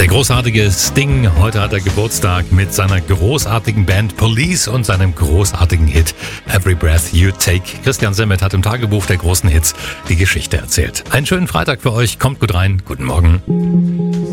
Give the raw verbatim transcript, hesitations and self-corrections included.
großartige Sting, heute hat er Geburtstag mit seiner großartigen Band Police und seinem großartigen Hit Every Breath You Take. Christian Semmet hat im Tagebuch der großen Hits die Geschichte erzählt. Einen schönen Freitag für euch, kommt gut rein, guten Morgen.